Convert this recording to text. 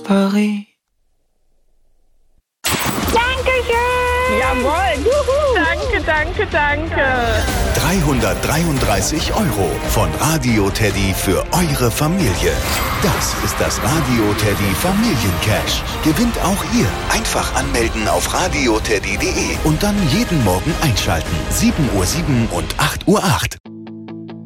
Paris. Dankeschön! Jawohl! Juhu. Danke. 333 € von Radio Teddy für eure Familie. Das ist das Radio Teddy Familiencash. Gewinnt auch ihr. Einfach anmelden auf radioteddy.de und dann jeden Morgen einschalten. 7:07 und 8:08.